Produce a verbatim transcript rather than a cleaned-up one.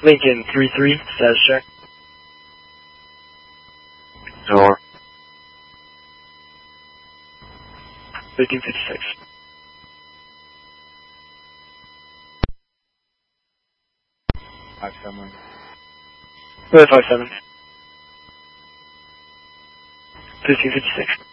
Lincoln three three, status check. Door. fifteen fifty-six. Five seven. five seven. fifteen fifty-six.